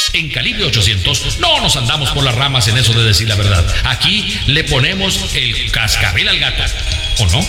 En Calibre 800 no nos andamos por las ramas en eso de decir la verdad. Aquí le ponemos el cascabel al gato. ¿O no?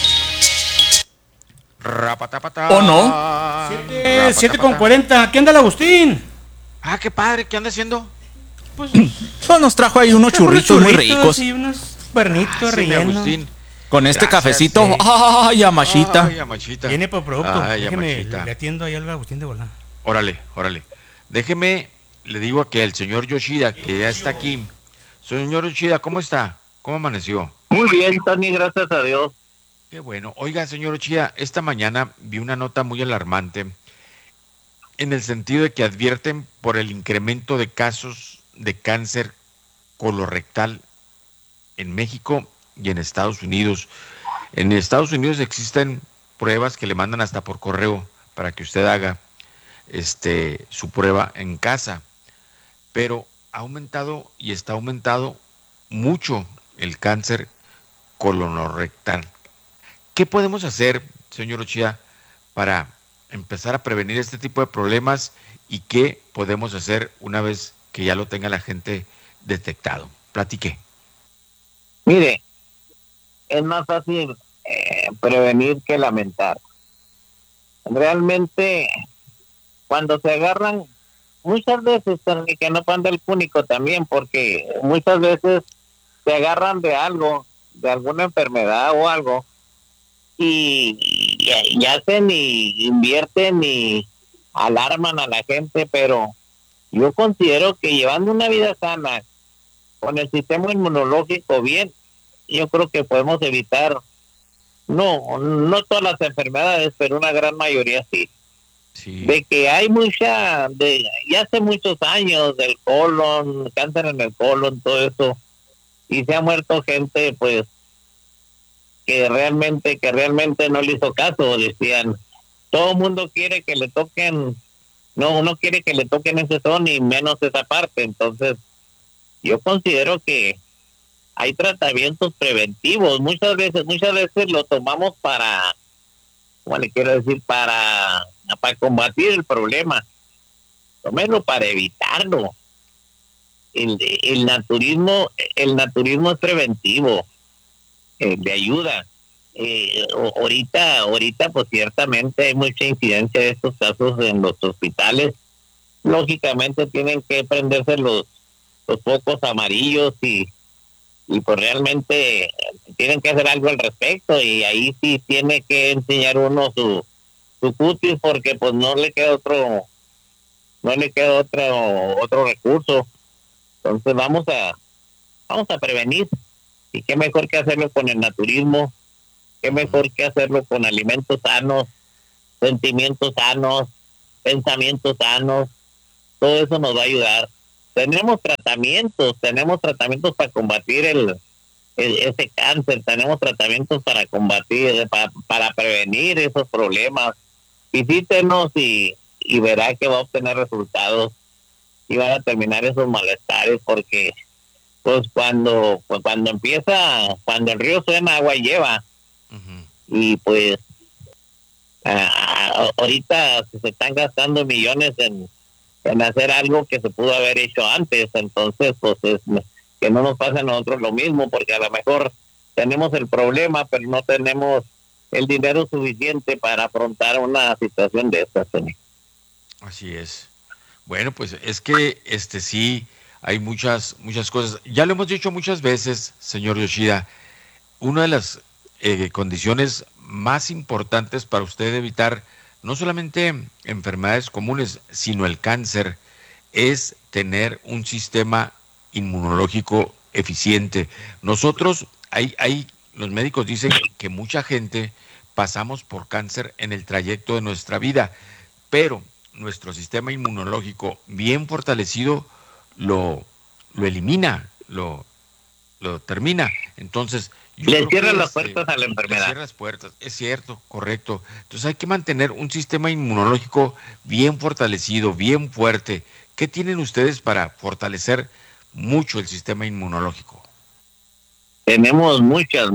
¿O no? 7:40. ¿Qué anda el Agustín? Ah, qué padre, ¿qué anda haciendo? Pues nos trajo ahí unos churritos muy ricos. Y unos cuernitos rellenos. Agustín. Con este Gracias, cafecito. ¡Ay, Amachita! Ay, Amachita. Viene por producto. Ay, Déjeme, Amachita. le atiendo ahí al Agustín de volar. Órale. Déjeme, le digo que el señor Yoshida, que ya está aquí. Señor Yoshida, ¿cómo está? ¿Cómo amaneció? Muy bien, Tony, gracias a Dios. Qué bueno. Oiga, señor Yoshida, esta mañana vi una nota muy alarmante en el sentido de que advierten por el incremento de casos de cáncer colorectal en México y en Estados Unidos. En Estados Unidos existen pruebas que le mandan hasta por correo para que usted haga su prueba en casa, pero ha aumentado y está aumentado mucho el cáncer colorectal. ¿Qué podemos hacer, señor Ochia, para empezar a prevenir este tipo de problemas y qué podemos hacer una vez que ya lo tenga la gente detectado? Platique. Mire, es más fácil prevenir que lamentar. Realmente, cuando se agarran, muchas veces, que no panda el cúnico también, porque muchas veces se agarran de algo, de alguna enfermedad o algo, y hacen y invierten y alarman a la gente, pero yo considero que llevando una vida sana, con el sistema inmunológico bien, yo creo que podemos evitar, no todas las enfermedades, pero una gran mayoría sí. Sí. De que hay ya hace muchos años del colon, cáncer en el colon, todo eso, y se ha muerto gente, pues, que realmente no le hizo caso. Decían, todo el mundo quiere que le toquen, no quiere que le toquen ese son y menos esa parte. Entonces, yo considero que hay tratamientos preventivos. Muchas veces lo tomamos para combatir el problema. Tómenlo para evitarlo. El naturismo es preventivo, de ayuda. Ahorita pues ciertamente hay mucha incidencia de estos casos en los hospitales. Lógicamente tienen que prenderse los focos amarillos y pues realmente tienen que hacer algo al respecto, y ahí sí tiene que enseñar uno su cutis, porque pues no le queda otro recurso. Entonces vamos a prevenir, y qué mejor que hacerlo con el naturismo, qué mejor que hacerlo con alimentos sanos, sentimientos sanos, pensamientos sanos. Todo eso nos va a ayudar. Tenemos tratamientos para combatir ese cáncer, tenemos tratamientos para combatir, para prevenir esos problemas. Visítenos y verá que va a obtener resultados y van a terminar esos malestares, porque pues cuando el río suena, agua lleva. Uh-huh. Y pues ahorita se están gastando millones en hacer algo que se pudo haber hecho antes. Entonces pues que no nos pase a nosotros lo mismo, porque a lo mejor tenemos el problema pero no tenemos el dinero suficiente para afrontar una situación de estas. Así es. Bueno, pues es que sí hay muchas cosas. Ya lo hemos dicho muchas veces, señor Yoshida, una de las condiciones más importantes para usted evitar no solamente enfermedades comunes, sino el cáncer, es tener un sistema inmunológico eficiente. Nosotros, los médicos dicen que mucha gente pasamos por cáncer en el trayecto de nuestra vida, pero nuestro sistema inmunológico bien fortalecido lo elimina, lo termina. Entonces, le cierra las puertas a la enfermedad. Le cierra las puertas, es cierto, correcto. Entonces hay que mantener un sistema inmunológico bien fortalecido, bien fuerte. ¿Qué tienen ustedes para fortalecer mucho el sistema inmunológico? Tenemos muchas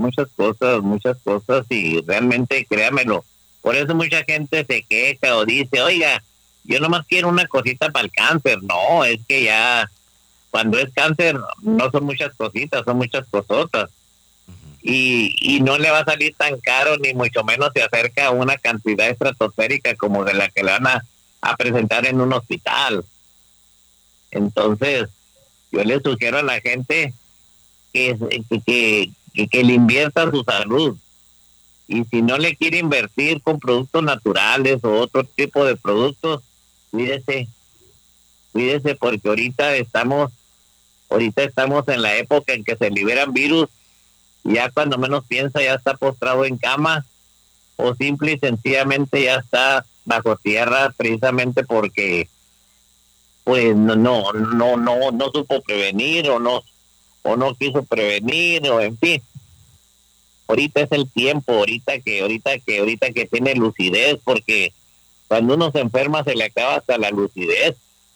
cosas, y realmente créamelo. Por eso mucha gente se queja o dice, oiga, yo nomás quiero una cosita para el cáncer. No, es que ya cuando es cáncer no son muchas cositas, son muchas cosotas. Y no le va a salir tan caro, ni mucho menos se acerca a una cantidad estratosférica como de la que le van a presentar en un hospital. Entonces, yo le sugiero a la gente que le invierta su salud. Y si no le quiere invertir con productos naturales o otro tipo de productos, cuídese porque ahorita estamos en la época en que se liberan virus. Ya cuando menos piensa ya está postrado en cama o simple y sencillamente ya está bajo tierra, precisamente porque pues no supo prevenir o no quiso prevenir, o en fin. Ahorita es el tiempo, ahorita que tiene lucidez, porque cuando uno se enferma se le acaba hasta la lucidez.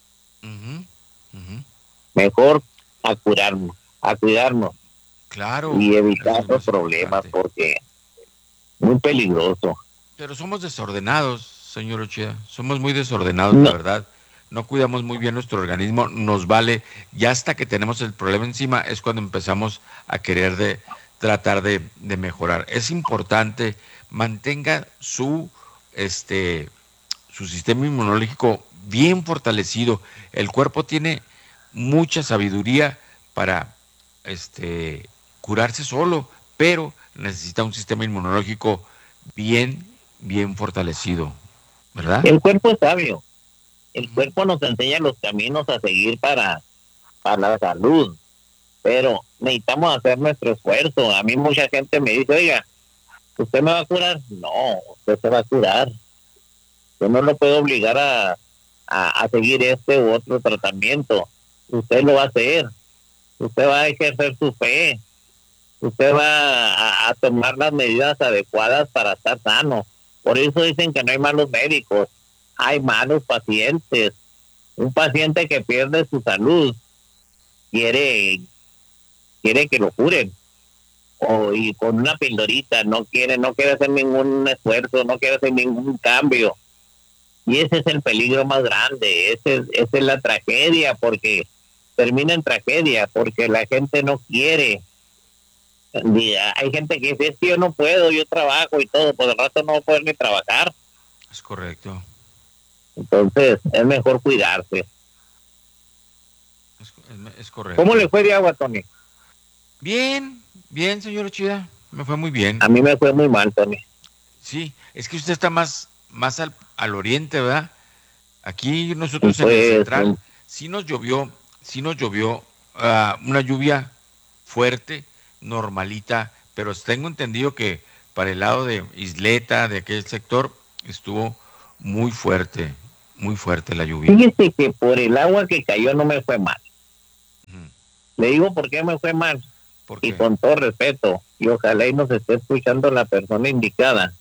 Mejor a cuidarnos Claro. y evitar eso es los lo más problemas, importante. porque muy peligroso. Pero somos desordenados, señor Ochea. Somos muy desordenados, No. la verdad. No cuidamos muy bien nuestro organismo. Nos vale, ya hasta que tenemos el problema encima, es cuando empezamos a querer tratar de mejorar. Es importante, mantenga su sistema inmunológico bien fortalecido. El cuerpo tiene mucha sabiduría para curarse solo, pero necesita un sistema inmunológico bien fortalecido, ¿verdad? El cuerpo es sabio. El cuerpo nos enseña los caminos a seguir para la salud, pero necesitamos hacer nuestro esfuerzo. A mí mucha gente me dice, oiga, ¿usted me va a curar? No, usted se va a curar. Yo no lo puedo obligar a seguir este u otro tratamiento. Usted lo va a hacer. Usted va a ejercer su fe. Usted va a tomar las medidas adecuadas para estar sano. Por eso dicen que no hay malos médicos, hay malos pacientes. Un paciente que pierde su salud quiere que lo curen, y con una pildorita, no quiere hacer ningún esfuerzo, no quiere hacer ningún cambio. Y ese es el peligro más grande, esa es la tragedia, porque termina en tragedia, porque la gente no quiere. Hay gente que dice, es que yo no puedo, yo trabajo y todo, por el rato no voy a poder ni trabajar. Es correcto. Entonces, es mejor cuidarse. Es correcto. ¿Cómo le fue de agua, Tony? Bien, señor Ochea. Me fue muy bien. A mí me fue muy mal, Tony. Sí, es que usted está más al oriente, ¿verdad? Aquí nosotros en el Pues, central sí nos llovió una lluvia fuerte, normalita, pero tengo entendido que para el lado de Isleta, de aquel sector, estuvo muy fuerte la lluvia. Fíjese que por el agua que cayó no me fue mal. Le digo por qué me fue mal. ¿Por Y qué? con todo respeto, y ojalá y nos esté escuchando la persona indicada.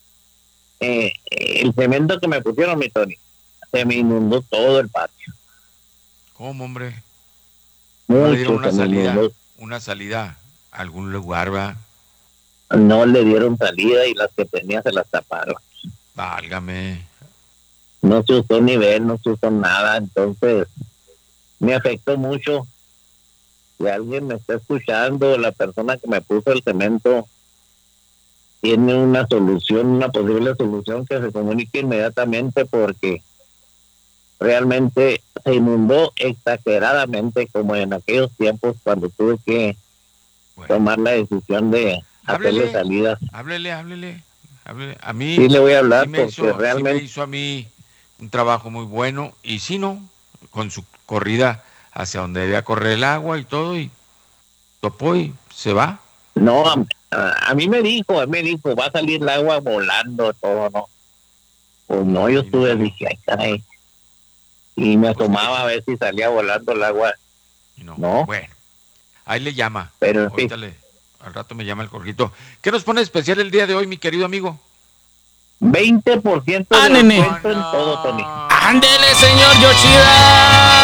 El cemento que me pusieron, mi Tony, se me inundó todo el patio. ¿Cómo, hombre? ¿No le dieron Mucho se me inundó. una salida a algún lugar, va? No le dieron salida y las que tenía se las taparon. Válgame. No se usó nivel, no se usó nada, entonces me afectó mucho. Si alguien me está escuchando, la persona que me puso el cemento tiene una solución, una posible solución, que se comunique inmediatamente, porque realmente se inundó exageradamente, como en aquellos tiempos cuando tuve que tomar la decisión de hacerle salidas. Háblele. A mí Sí le voy a hablar, sí me porque hizo, realmente sí me hizo a mí un trabajo muy bueno, y sí, ¿no? Con su corrida hacia donde debía correr el agua y todo, y topó y se va. no, a mí me dijo, va a salir el agua volando, todo, ¿no? Pues no, yo estuve, dije, ay, caray. Y me asomaba a ver si salía volando el agua. No. Bueno, ahí le llama. Pero ahorita al rato me llama el Jorgito. ¿Qué nos pone especial el día de hoy, mi querido amigo? 20% de descuento en todo, Tony. ¡Ándele, señor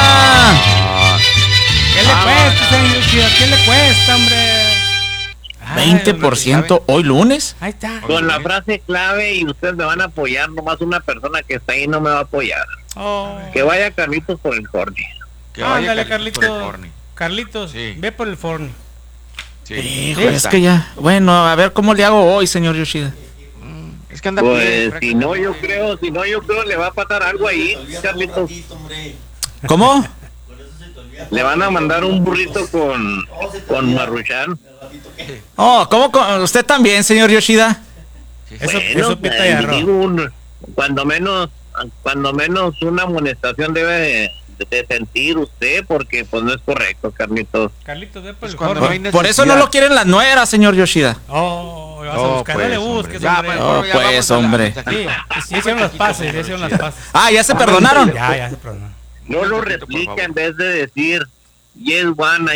Yoshida! ¿Qué le cuesta, señor Yoshida? ¿Qué le cuesta, hombre? 20% hoy lunes. Ahí está. Con la frase clave y ustedes me van a apoyar, nomás una persona que está ahí no me va a apoyar. Oh. Que vaya Carlitos por el corte. Que vaya Ándale, Carlitos por el Carlitos. Forni. Carlitos, Sí. ve por el forno. Sí. Hijo, Ahí es está. que ya. Bueno, a ver cómo le hago hoy, señor Yoshida. Es que anda bien, Pues si no yo creo le va a pasar algo ahí, Carlitos. ¿Cómo? Le van a mandar un burrito con Maruchan. Oh, ¿cómo? ¿Usted también, señor Yoshida? Eso pita de arroz. digo, cuando menos una amonestación debe de sentir usted, porque pues no es correcto, Carlitos. Carlitos, ve por Pues el cuando forno. no hay Por eso no lo quieren las nueras, señor Yoshida. Oh, vas a No, buscar, pues, no le hombre. busques, Ya, hombre. bueno, Oh, ya pues, vamos a la hombre. mensajita. Sí, sí hicieron las pases, ya hicieron las pases. Ah, ¿ya se perdonaron? Ya se perdonó. No lo Por replica favor. en vez de decir yes guana.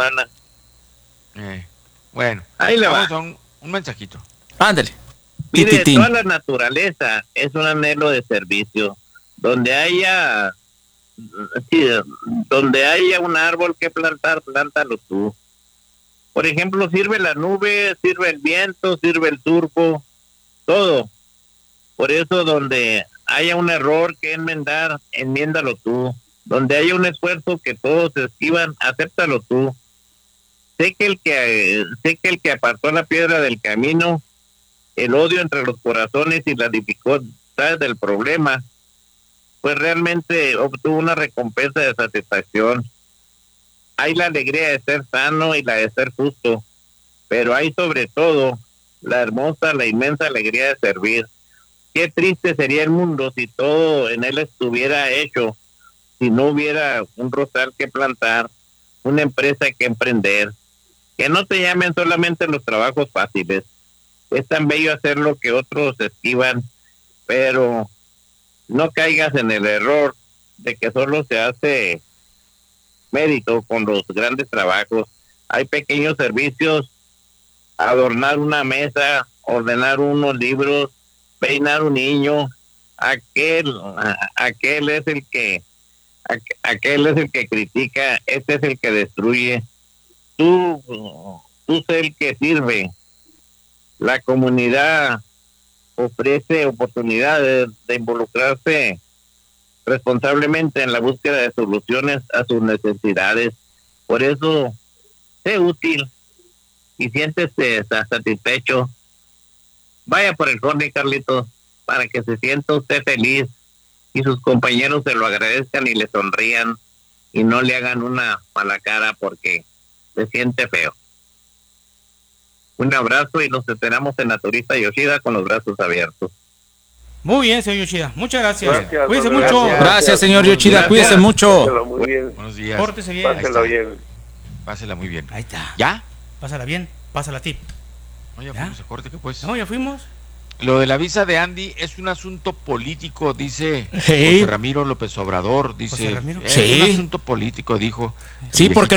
Bueno, Ahí le va. vamos a un mensajito. Ándale. Mire, Tititín. toda la naturaleza es un anhelo de servicio. Donde haya un árbol que plantar, plántalo tú. Por ejemplo, sirve la nube, sirve el viento, sirve el turco, todo. Por eso, donde haya un error que enmendar, enmiéndalo tú. Donde haya un esfuerzo que todos esquivan, acéptalo tú. Sé que el que apartó la piedra del camino, el odio entre los corazones y las dificultades del problema, pues realmente obtuvo una recompensa de satisfacción. Hay la alegría de ser sano y la de ser justo, pero hay sobre todo la inmensa alegría de servir. Qué triste sería el mundo si todo en él estuviera hecho, si no hubiera un rosal que plantar, una empresa que emprender. Que no te llamen solamente los trabajos fáciles. Es tan bello hacer lo que otros esquivan, pero no caigas en el error de que solo se hace mérito con los grandes trabajos. Hay pequeños servicios, adornar una mesa, ordenar unos libros, peinar un niño. Aquel es el que critica, este es el que destruye. Tú sé el que sirve. La comunidad ofrece oportunidades de involucrarse responsablemente en la búsqueda de soluciones a sus necesidades. Por eso, sé útil y siéntese satisfecho. Vaya por el Forni, Carlitos, para que se sienta usted feliz y sus compañeros se lo agradezcan y le sonrían y no le hagan una mala cara porque se siente feo. Un abrazo y nos esperamos en Naturista Yoshida con los brazos abiertos. Muy bien, señor Yoshida. Muchas gracias. Gracias, Cuídese don mucho. Gracias. Gracias, señor Yoshida. Gracias. Cuídese mucho. Pásela muy bien. Buenos días. Pórtese bien. Pásela bien. Pásela muy bien. Ahí está. ¿Ya? Pásala bien, pásala tip. No, ya ¿Ya? fuimos a corte, ¿qué pues? No, ya fuimos. Lo de la visa de Andy es un asunto político, dice Sí. José Ramiro López Obrador, dice. José Ramiro. Es Sí. un asunto político, dijo. Sí, el porque